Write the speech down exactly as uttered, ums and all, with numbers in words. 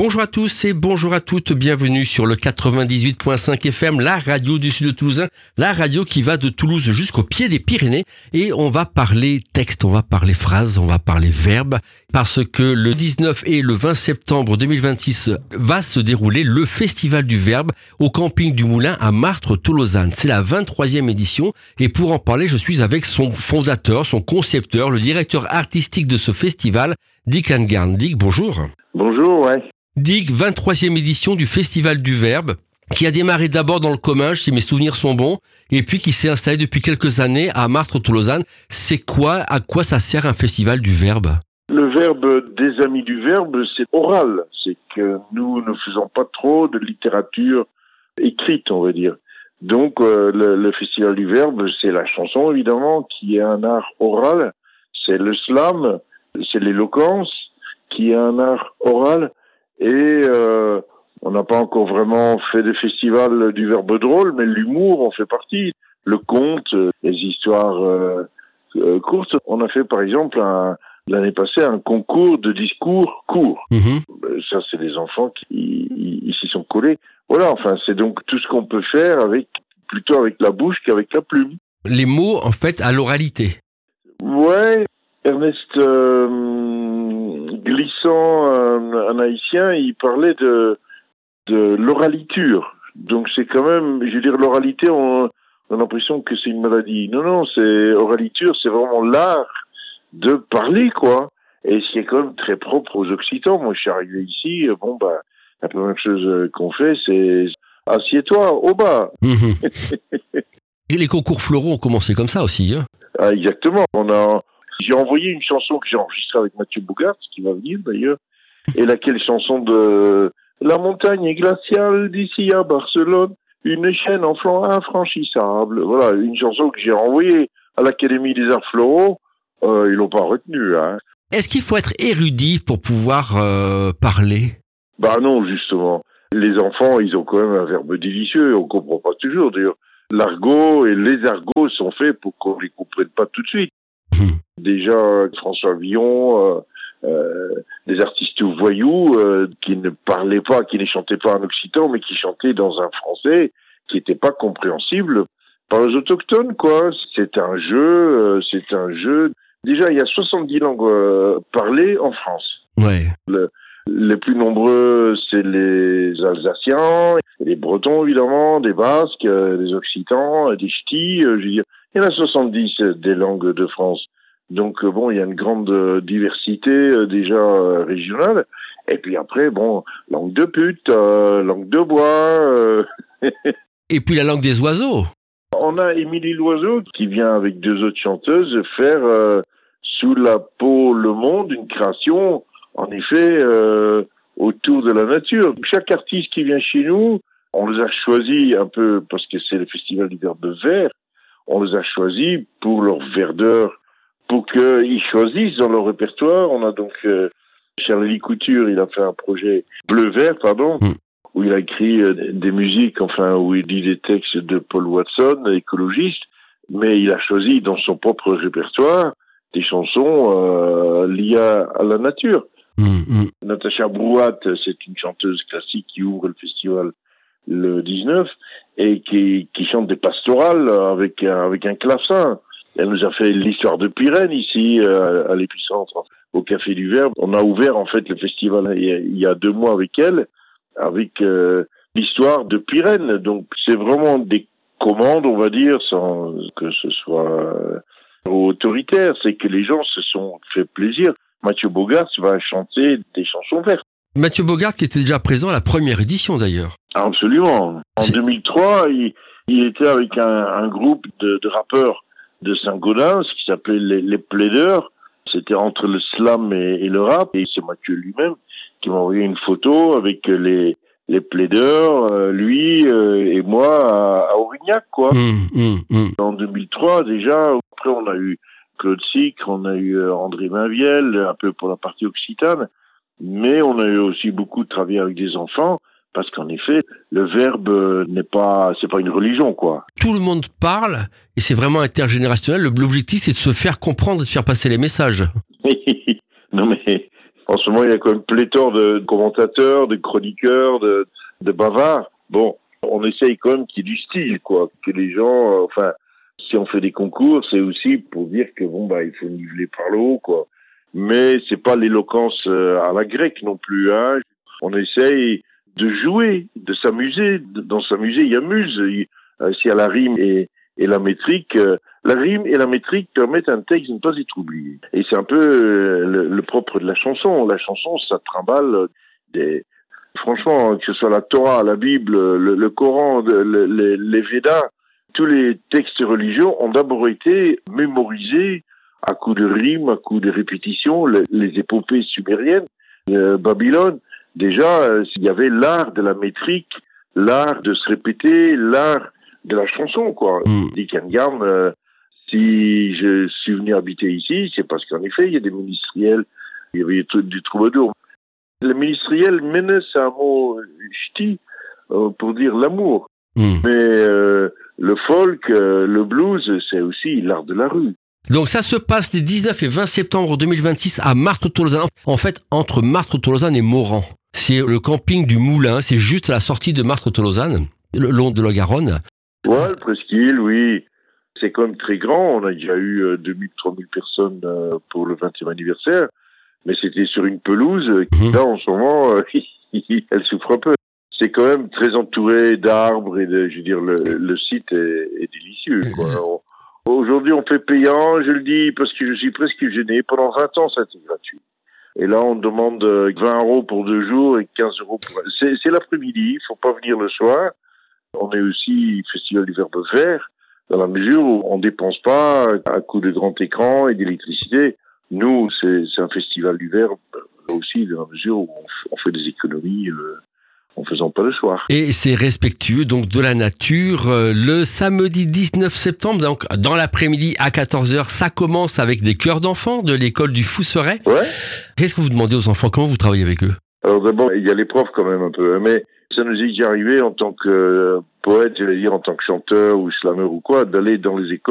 Bonjour à tous et bonjour à toutes, bienvenue sur le quatre-vingt-dix-huit point cinq F M, la radio du Sud Toulousain, la radio qui va de Toulouse jusqu'au pied des Pyrénées. Et on va parler texte, on va parler phrases, on va parler verbes, parce que le dix-neuf et le vingt septembre deux mille vingt-six va se dérouler le Festival du Verbe au camping du Moulin à Martres-Tolosane. C'est la vingt-troisième édition et pour en parler, je suis avec son fondateur, son concepteur, le directeur artistique de ce festival, Dick Angarn. Dick, bonjour. Bonjour, ouais. Dick, vingt-troisième édition du Festival du Verbe, qui a démarré d'abord dans le Comminges, si mes souvenirs sont bons, et puis qui s'est installé depuis quelques années à Martres-Tolosane. C'est quoi, à quoi ça sert un Festival du Verbe ? Le verbe des Amis du Verbe, c'est oral. C'est que nous ne faisons pas trop de littérature écrite, on va dire. Donc, euh, le, le Festival du Verbe, c'est la chanson, évidemment, qui est un art oral. C'est le slam, c'est l'éloquence, qui est un art oral. Et euh, on n'a pas encore vraiment fait de festival du verbe drôle, mais l'humour en fait partie. Le conte, les histoires euh, euh, courtes. On a fait par exemple un, l'année passée un concours de discours courts. Mmh. Ça, c'est des enfants qui ils s'y sont collés. Voilà, enfin, c'est donc tout ce qu'on peut faire avec plutôt avec la bouche qu'avec la plume. Les mots, en fait, à l'oralité. Ouais, Ernest... Euh, Glissant, un, un haïtien, il parlait de, de l'oraliture. Donc c'est quand même, je veux dire, l'oralité, on, on a l'impression que c'est une maladie. Non, non, c'est oraliture, c'est vraiment l'art de parler, quoi. Et c'est quand même très propre aux Occitans. Moi, je suis arrivé ici, bon, bah, la première chose qu'on fait, c'est assieds-toi au bas. Mmh. Et les concours floraux ont commencé comme ça aussi, hein. Ah, exactement. On a... J'ai envoyé une chanson que j'ai enregistrée avec Mathieu Bogart, qui va venir d'ailleurs, et laquelle chanson de La montagne est glaciale d'ici à Barcelone, une chaîne en flanc infranchissable. Voilà, une chanson que j'ai envoyée à l'Académie des Arts Floraux, euh, ils l'ont pas retenue, hein. Est-ce qu'il faut être érudit pour pouvoir euh, parler ? Bah non, justement. Les enfants, ils ont quand même un verbe délicieux, on comprend pas toujours d'ailleurs. L'argot et les argots sont faits pour qu'on les comprenne pas tout de suite. Déjà, François Villon, euh, euh, des artistes voyous euh, qui ne parlaient pas, qui ne chantaient pas en occitan, mais qui chantaient dans un français qui n'était pas compréhensible par les autochtones, quoi. C'est un jeu, euh, c'est un jeu. Déjà, il y a soixante-dix langues euh, parlées en France. Ouais. Le, les plus nombreux, c'est les Alsaciens, les Bretons, évidemment, des Basques, euh, des Occitans, des Ch'tis, euh, je veux dire. Il y en a soixante-dix des langues de France. Donc, bon, il y a une grande diversité euh, déjà euh, régionale. Et puis après, bon, langue de pute, euh, langue de bois. Euh... Et puis la langue des oiseaux. On a Émilie Loiseau qui vient avec deux autres chanteuses faire euh, Sous la peau le monde, une création, en effet, euh, autour de la nature. Chaque artiste qui vient chez nous, on les a choisis un peu parce que c'est le Festival du Verbe Vert. On les a choisis pour leur verdeur, pour qu'ils choisissent dans leur répertoire. On a donc euh, Charlie Couture, il a fait un projet bleu-vert, pardon, mm. où il a écrit euh, des musiques, enfin, où il dit des textes de Paul Watson, écologiste, mais il a choisi dans son propre répertoire des chansons euh, liées à la nature. Mm, mm. Natacha Brouat, c'est une chanteuse classique qui ouvre le festival le dix-neuf, et qui, qui chante des pastorales avec, avec un clavecin. Elle nous a fait l'histoire de Pirène ici, euh, à l'épicentre, au Café du Verbe. On a ouvert en fait le festival il y a, il y a deux mois avec elle, avec euh, l'histoire de Pirène. Donc c'est vraiment des commandes, on va dire, sans que ce soit euh, autoritaire. C'est que les gens se sont fait plaisir. Mathieu Bogart va chanter des chansons vertes. Mathieu Bogart qui était déjà présent à la première édition d'ailleurs. Absolument. En C'est... deux mille trois, il, il était avec un, un groupe de, de rappeurs de Saint-Gaudens qui s'appelait les, les Plaideurs. C'était entre le slam et, et le rap. Et c'est Mathieu lui-même qui m'a envoyé une photo avec les, les Plaideurs, euh, lui euh, et moi à, à Aurignac, quoi. Mmh, mmh, mmh. En deux mille trois, déjà, après on a eu Claude Sicre, on a eu André Mainviel, un peu pour la partie occitane. Mais on a eu aussi beaucoup de travail avec des enfants, parce qu'en effet, le verbe n'est pas, c'est pas une religion, quoi. Tout le monde parle, et c'est vraiment intergénérationnel. L'objectif, c'est de se faire comprendre et de faire passer les messages. Non mais, En ce moment, il y a quand même pléthore de commentateurs, de chroniqueurs, de, de bavards. Bon, on essaye quand même qu'il y ait du style, quoi. Que les gens, euh, enfin, si on fait des concours, c'est aussi pour dire que bon, bah, il faut niveler par le haut, quoi. Mais c'est pas l'éloquence euh, à la grecque non plus, hein. On essaye de jouer, de s'amuser. Dans s'amuser, il y a muse. Il, euh, s'il y a la rime et, et la métrique, euh, la rime et la métrique permettent à un texte de ne pas être oublié. Et c'est un peu euh, le, le propre de la chanson. La chanson, ça trimballe des... Franchement, que ce soit la Torah, la Bible, le, le Coran, le, le, les Védas, tous les textes religieux ont d'abord été mémorisés à coups de rimes, à coups de répétitions, les, les épopées sumériennes, euh, Babylone. Déjà, euh, il y avait l'art de la métrique, l'art de se répéter, l'art de la chanson, quoi. Mm. Dit Kangam, euh, si je suis venu habiter ici, c'est parce qu'en effet, il y a des ministériels, il y avait du troubadour. Le ministériel, mene, c'est un mot ch'ti euh, pour dire l'amour. Mm. Mais euh, le folk, euh, le blues, c'est aussi l'art de la rue. Donc ça se passe les dix-neuf et vingt septembre deux mille vingt-six à Martres-Tolosane, en fait entre Martres-Tolosane et Moran. C'est le camping du Moulin, c'est juste à la sortie de Martres-Tolosane, le long de la Garonne. Ouais, le Presqu'île, oui. C'est quand même très grand, on a déjà eu euh, deux mille, trois mille personnes euh, pour le vingtième anniversaire, mais c'était sur une pelouse qui, mmh. là, en ce moment, euh, elle souffre un peu. C'est quand même très entouré d'arbres et de, je veux dire, le, le site est, est délicieux, quoi. On, Aujourd'hui, on fait payant, je le dis parce que je suis presque gêné. Pendant vingt ans, ça a été gratuit. Et là, on demande vingt euros pour deux jours et quinze euros pour... C'est, c'est l'après-midi, il faut pas venir le soir. On est aussi Festival du Verbe Vert, dans la mesure où on dépense pas à coup de grand écran et d'électricité. Nous, c'est, c'est un festival du Verbe aussi, dans la mesure où on fait des économies... Euh, en faisant pas le soir. Et c'est respectueux donc de la nature. Le samedi dix-neuf septembre, donc dans l'après-midi à quatorze heures, ça commence avec des chœurs d'enfants de l'école du Fousseret. Ouais. Qu'est-ce que vous demandez aux enfants? Comment vous travaillez avec eux? Alors d'abord, il y a les profs quand même un peu, mais ça nous est déjà arrivé en tant que poète, j'allais dire en tant que chanteur ou slameur ou quoi, d'aller dans les écoles